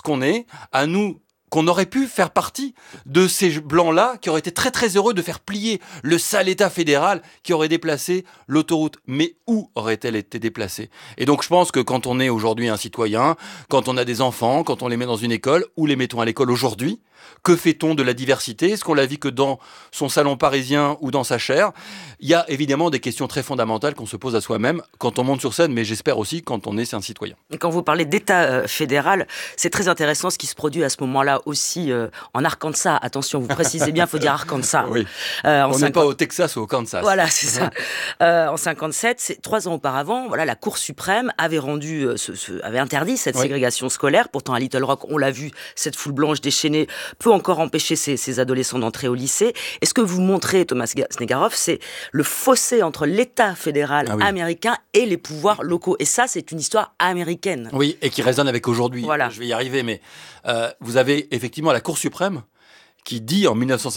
qu'on est, à nous, qu'on aurait pu faire partie de ces blancs-là qui auraient été très très heureux de faire plier le sale État fédéral qui aurait déplacé l'autoroute. Mais où aurait-elle été déplacée ? Et donc je pense que quand on est aujourd'hui un citoyen, quand on a des enfants, quand on les met dans une école, où les mettons à l'école aujourd'hui ? Que fait-on de la diversité ? Est-ce qu'on la vit que dans son salon parisien ou dans sa chaire ? Il y a évidemment des questions très fondamentales qu'on se pose à soi-même quand on monte sur scène, mais j'espère aussi quand on est un citoyen. Quand vous parlez d'État fédéral, c'est très intéressant ce qui se produit à ce moment-là aussi en Arkansas. Attention, vous précisez bien, il faut dire Arkansas. Oui. On n'est pas au Texas ou au Kansas. Voilà, c'est ça. En 57, 3 ans auparavant, voilà, la Cour suprême avait avait interdit cette ségrégation scolaire. Pourtant, à Little Rock, on l'a vu, cette foule blanche déchaînée peut encore empêcher ces adolescents d'entrer au lycée. Et ce que vous montrez, Thomas Snegaroff, c'est le fossé entre l'État fédéral américain et les pouvoirs locaux. Et ça, c'est une histoire américaine. Oui, et qui résonne avec aujourd'hui. Voilà. Je vais y arriver, mais vous avez effectivement la Cour suprême qui dit en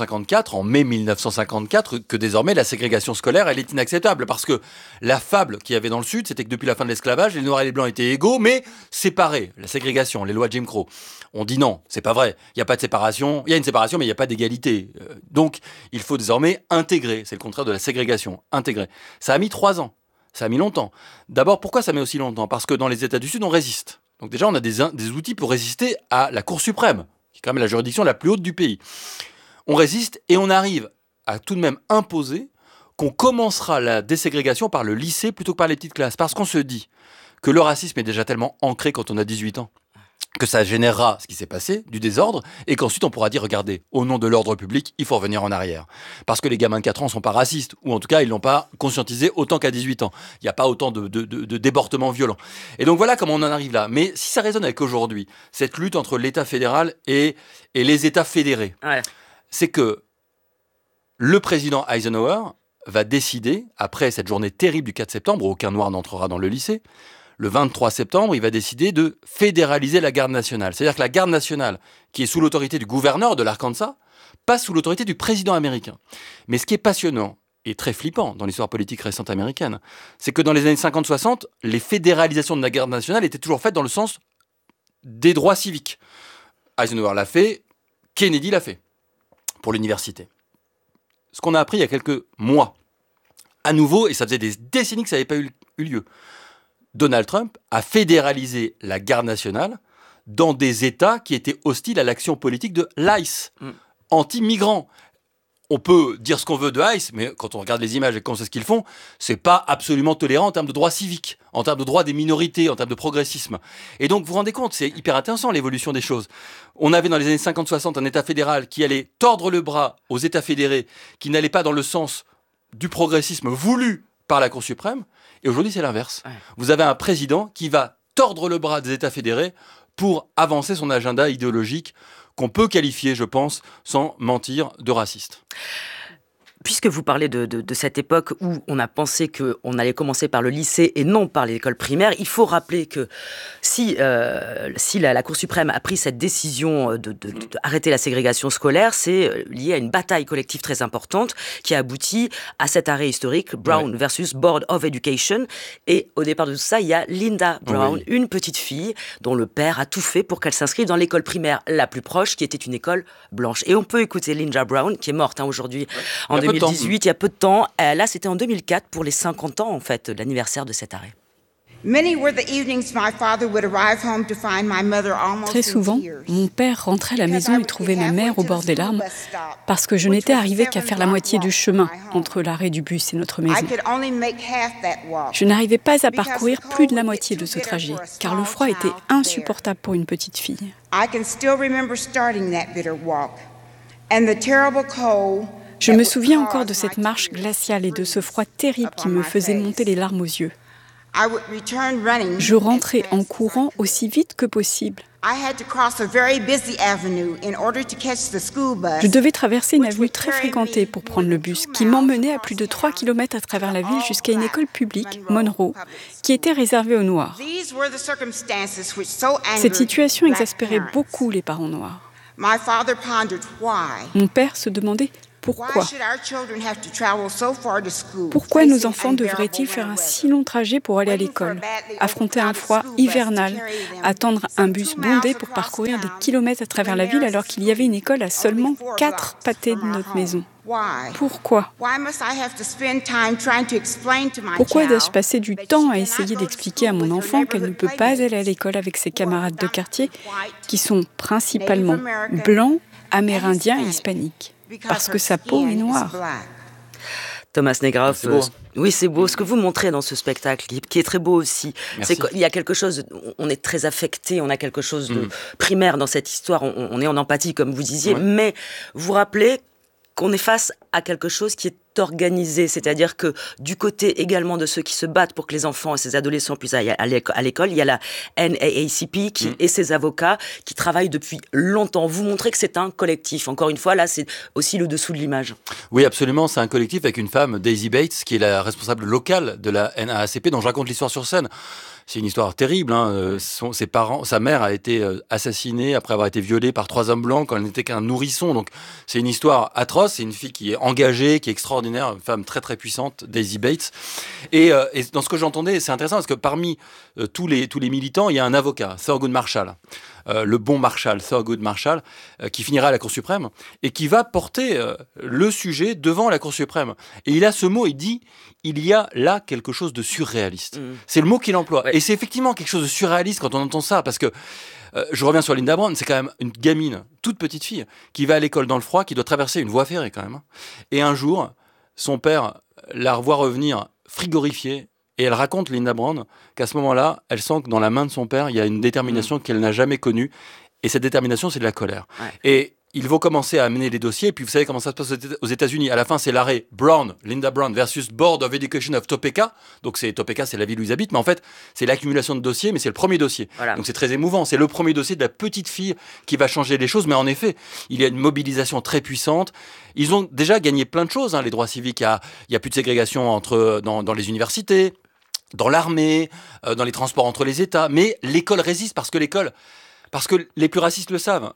mai 1954, que désormais la ségrégation scolaire, elle est inacceptable. Parce que la fable qu'il y avait dans le Sud, c'était que depuis la fin de l'esclavage, les Noirs et les Blancs étaient égaux, mais séparés. La ségrégation, les lois de Jim Crow. On dit non, c'est pas vrai. Il n'y a pas de séparation. Il y a une séparation, mais il n'y a pas d'égalité. Donc, il faut désormais intégrer. C'est le contraire de la ségrégation. Intégrer. Ça a mis 3 ans. Ça a mis longtemps. D'abord, pourquoi ça met aussi longtemps ? Parce que dans les États du Sud, on résiste. Donc déjà, on a des outils pour résister à la Cour suprême, qui est quand même la juridiction la plus haute du pays. On résiste et on arrive à tout de même imposer qu'on commencera la déségrégation par le lycée plutôt que par les petites classes. Parce qu'on se dit que le racisme est déjà tellement ancré quand on a 18 ans que ça générera ce qui s'est passé, du désordre, et qu'ensuite on pourra dire, regardez, au nom de l'ordre public, il faut revenir en arrière. Parce que les gamins de 4 ans ne sont pas racistes, ou en tout cas, ils ne l'ont pas conscientisé autant qu'à 18 ans. Il n'y a pas autant de débordements violents. Et donc voilà comment on en arrive là. Mais si ça résonne avec aujourd'hui, cette lutte entre l'État fédéral et les États fédérés, c'est que le président Eisenhower va décider, après cette journée terrible du 4 septembre, où aucun noir n'entrera dans le lycée, le 23 septembre, il va décider de fédéraliser la garde nationale. C'est-à-dire que la garde nationale, qui est sous l'autorité du gouverneur de l'Arkansas, passe sous l'autorité du président américain. Mais ce qui est passionnant et très flippant dans l'histoire politique récente américaine, c'est que dans les années 50-60, les fédéralisations de la garde nationale étaient toujours faites dans le sens des droits civiques. Eisenhower l'a fait, Kennedy l'a fait, pour l'université. Ce qu'on a appris il y a quelques mois, à nouveau, et ça faisait des décennies que ça n'avait pas eu lieu, Donald Trump a fédéralisé la garde nationale dans des États qui étaient hostiles à l'action politique de l'ICE, anti-migrants. On peut dire ce qu'on veut de ICE, mais quand on regarde les images et qu'on sait ce qu'ils font, c'est pas absolument tolérant en termes de droits civiques, en termes de droits des minorités, en termes de progressisme. Et donc, vous vous rendez compte, c'est hyper intéressant l'évolution des choses. On avait dans les années 50-60 un État fédéral qui allait tordre le bras aux États fédérés, qui n'allait pas dans le sens du progressisme voulu par la Cour suprême. Et aujourd'hui, c'est l'inverse. Vous avez un président qui va tordre le bras des États fédérés pour avancer son agenda idéologique qu'on peut qualifier, je pense, sans mentir, de raciste. Puisque vous parlez de cette époque où on a pensé qu'on allait commencer par le lycée et non par l'école primaire, il faut rappeler que si la Cour suprême a pris cette décision d'arrêter la ségrégation scolaire, c'est lié à une bataille collective très importante qui a abouti à cet arrêt historique, Brown versus Board of Education. Et au départ de tout ça, il y a Linda Brown, une petite fille dont le père a tout fait pour qu'elle s'inscrive dans l'école primaire la plus proche, qui était une école blanche. Et on peut écouter Linda Brown, qui est morte aujourd'hui en 2018, il y a peu de temps. Là, c'était en 2004 pour les 50 ans, en fait, l'anniversaire de cet arrêt. Très souvent, mon père rentrait à la maison et trouvait ma mère au bord des larmes parce que je n'étais arrivée qu'à faire la moitié du chemin entre l'arrêt du bus et notre maison. Je n'arrivais pas à parcourir plus de la moitié de ce trajet car le froid était insupportable pour une petite fille. Je me souviens encore de cette marche glaciale et de ce froid terrible qui me faisait monter les larmes aux yeux. Je rentrais en courant aussi vite que possible. Je devais traverser une avenue très fréquentée pour prendre le bus, qui m'emmenait à plus de 3 km à travers la ville jusqu'à une école publique, Monroe, qui était réservée aux Noirs. Cette situation exaspérait beaucoup les parents noirs. Mon père se demandait Pourquoi nos enfants devraient-ils faire un si long trajet pour aller à l'école, affronter un froid hivernal, attendre un bus bondé pour parcourir des kilomètres à travers la ville alors qu'il y avait une école à seulement 4 pâtés de notre maison? Pourquoi dois-je passer du temps à essayer d'expliquer à mon enfant qu'elle ne peut pas aller à l'école avec ses camarades de quartier qui sont principalement blancs, amérindiens et hispaniques, parce que sa peau est noire? Thomas Negraff, oui, c'est beau. Ce que vous montrez dans ce spectacle, qui est très beau aussi, Merci. c'est qu'il y a quelque chose, on est très affecté, on a quelque chose de primaire dans cette histoire, on est en empathie, comme vous disiez, mais vous rappelez qu'on est face à quelque chose qui est organisé, c'est-à-dire que du côté également de ceux qui se battent pour que les enfants et ces adolescents puissent aller à l'école, il y a la NAACP et ses avocats qui travaillent depuis longtemps. Vous montrez que c'est un collectif. Encore une fois, là, c'est aussi le dessous de l'image. Oui, absolument. C'est un collectif avec une femme, Daisy Bates, qui est la responsable locale de la NAACP, dont je raconte l'histoire sur scène. C'est une histoire terrible. Ses parents, sa mère a été assassinée après avoir été violée par 3 hommes blancs quand elle n'était qu'un nourrisson. Donc, c'est une histoire atroce. C'est une fille qui est engagée, qui est extraordinaire, une femme très très puissante, Daisy Bates. Et dans ce que j'entendais, c'est intéressant parce que parmi tous les militants, il y a un avocat, Thurgood Marshall. Le bon Marshall, Thurgood Marshall, qui finira à la Cour suprême et qui va porter le sujet devant la Cour suprême. Et il a ce mot, il dit, il y a là quelque chose de surréaliste. C'est le mot qu'il emploie. Ouais. Et c'est effectivement quelque chose de surréaliste quand on entend ça, parce que je reviens sur Lynda Brown, c'est quand même une gamine, toute petite fille, qui va à l'école dans le froid, qui doit traverser une voie ferrée quand même. Et un jour, son père la revoit revenir frigorifiée. Et elle raconte, Lynda Brown, qu'à ce moment-là, elle sent que dans la main de son père, il y a une détermination qu'elle n'a jamais connue. Et cette détermination, c'est de la colère. Ouais. Et ils vont commencer à amener les dossiers. Et puis, vous savez comment ça se passe aux États-Unis. À la fin, c'est l'arrêt Brown, Lynda Brown versus Board of Education of Topeka. Donc, Topeka, c'est la ville où ils habitent. Mais en fait, c'est l'accumulation de dossiers, mais c'est le premier dossier. Voilà. Donc, c'est très émouvant. C'est le premier dossier de la petite fille qui va changer les choses. Mais en effet, il y a une mobilisation très puissante. Ils ont déjà gagné plein de choses, les droits civiques. Il y a plus de ségrégation dans les universités, dans l'armée, dans les transports entre les États. Mais l'école résiste parce que les plus racistes le savent.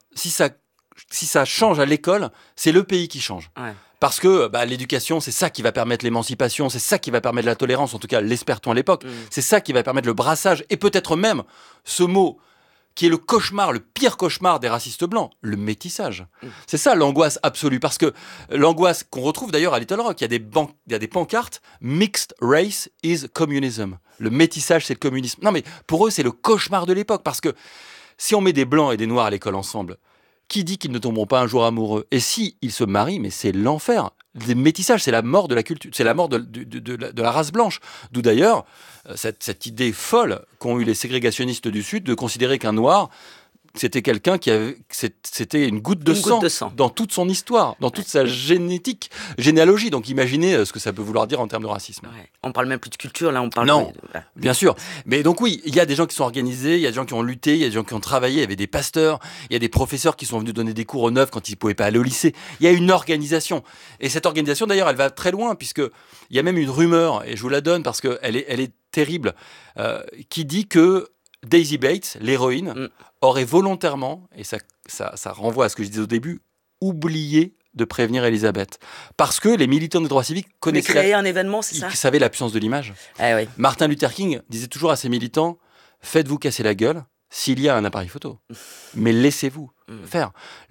Si ça change à l'école, c'est le pays qui change. Ouais. Parce que l'éducation, c'est ça qui va permettre l'émancipation, c'est ça qui va permettre la tolérance, en tout cas l'espère-t-on à l'époque. C'est ça qui va permettre le brassage et peut-être même ce mot qui est le pire cauchemar des racistes blancs, le métissage. C'est ça l'angoisse absolue, parce que l'angoisse qu'on retrouve d'ailleurs à Little Rock, il y a des pancartes « Mixed race is communism ». Le métissage, c'est le communisme. Non mais pour eux, c'est le cauchemar de l'époque, parce que si on met des blancs et des noirs à l'école ensemble, qui dit qu'ils ne tomberont pas un jour amoureux? Et si ils se marient, mais c'est l'enfer. Le métissage, c'est la mort de la culture, c'est la mort de la race blanche. D'où d'ailleurs cette idée folle qu'ont eu les ségrégationnistes du Sud de considérer qu'un noir, c'était quelqu'un c'était une goutte de sang dans toute son histoire, dans toute sa généalogie. Donc imaginez ce que ça peut vouloir dire en termes de racisme. Ouais. On parle même plus de culture, là on parle... Non, bien sûr. Mais donc oui, il y a des gens qui sont organisés, il y a des gens qui ont lutté, il y a des gens qui ont travaillé, il y avait des pasteurs, il y a des professeurs qui sont venus donner des cours aux neufs quand ils ne pouvaient pas aller au lycée. Il y a une organisation. Et cette organisation, d'ailleurs, elle va très loin, puisqu'il y a même une rumeur, et je vous la donne parce qu'elle est terrible, qui dit que Daisy Bates, l'héroïne, aurait volontairement, et ça renvoie à ce que je disais au début, oublié de prévenir Elisabeth. Parce que les militants des droits civiques connaissaient un événement, c'est ça ? Ils savaient la puissance de l'image. Ah, oui. Martin Luther King disait toujours à ses militants, faites-vous casser la gueule s'il y a un appareil photo. Mais laissez-vous faire.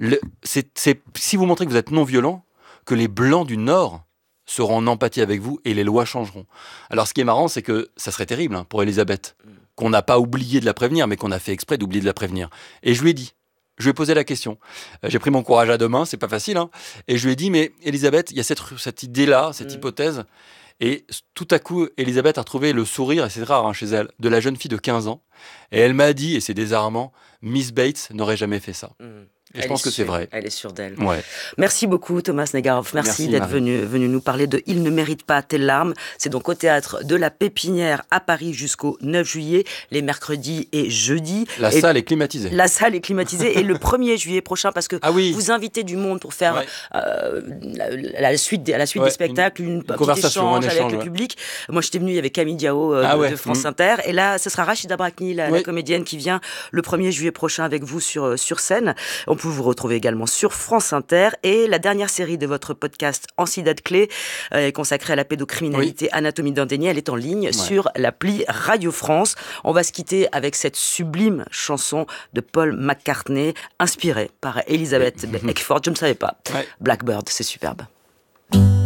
Si vous montrez que vous êtes non violent, que les Blancs du Nord seront en empathie avec vous et les lois changeront. Alors ce qui est marrant, c'est que ça serait terrible pour Elisabeth, qu'on n'a pas oublié de la prévenir, mais qu'on a fait exprès d'oublier de la prévenir. Et je lui ai dit, je lui ai posé la question. J'ai pris mon courage à deux mains, c'est pas facile. Et je lui ai dit, mais Elisabeth, il y a cette idée-là, cette hypothèse. Et tout à coup, Elisabeth a retrouvé le sourire, et c'est rare chez elle, de la jeune fille de 15 ans. Et elle m'a dit, et c'est désarmant, Miss Bates n'aurait jamais fait ça. Et je pense que c'est vrai. Elle est sûre d'elle. Ouais. Merci beaucoup, Thomas Negraff. Merci d'être venu nous parler de « Il ne mérite pas tes larmes ». C'est donc au théâtre de la Pépinière à Paris jusqu'au 9 juillet, les mercredis et jeudis. La salle est climatisée. La salle est climatisée. Et le 1er juillet prochain, parce que vous invitez du monde pour faire la suite des spectacles, une petite échange avec le public. Moi, j'étais venue, il y avait Camille Diao de France Inter. Et là, ce sera Rachida Brakni, la comédienne, qui vient le 1er juillet prochain avec vous sur scène. On pouvez vous retrouver également sur France Inter. Et la dernière série de votre podcast Ancidade Clé est consacrée à la pédocriminalité, Anatomie d'un déni. Elle est en ligne sur l'appli Radio France. On va se quitter avec cette sublime chanson de Paul McCartney, inspirée par Elizabeth Eckford. Je ne savais pas. Blackbird, c'est superbe.